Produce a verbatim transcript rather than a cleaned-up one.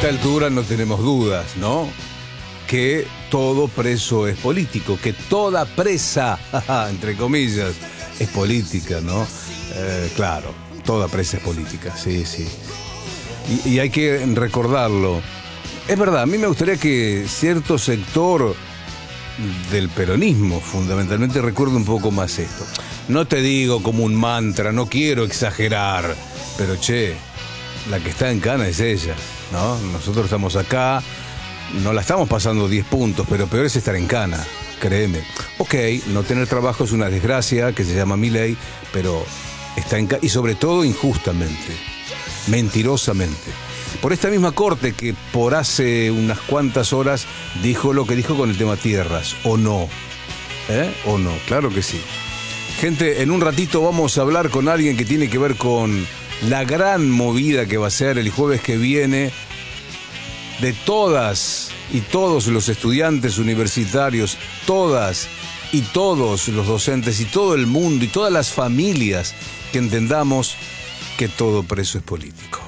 esta altura no tenemos dudas, ¿no? Que todo preso es político, que toda presa, entre comillas, es política, ¿no? Eh, claro, toda presa es política, sí, sí. Y, y hay que recordarlo. Es verdad, a mí me gustaría que cierto sector del peronismo, fundamentalmente, recuerde un poco más esto. No te digo como un mantra, no quiero exagerar, pero che, la que está en cana es ella, ¿no? Nosotros estamos acá, no la estamos pasando diez puntos, pero peor es estar en cana, créeme. Ok, no tener trabajo es una desgracia que se llama Milei, pero está en cana, y sobre todo injustamente, mentirosamente. Por esta misma corte que por hace unas cuantas horas dijo lo que dijo con el tema tierras, ¿o no? ¿Eh? ¿O no? Claro que sí. Gente, en un ratito vamos a hablar con alguien que tiene que ver con la gran movida que va a ser el jueves que viene de todas y todos los estudiantes universitarios, todas y todos los docentes y todo el mundo y todas las familias que entendamos que todo preso es político.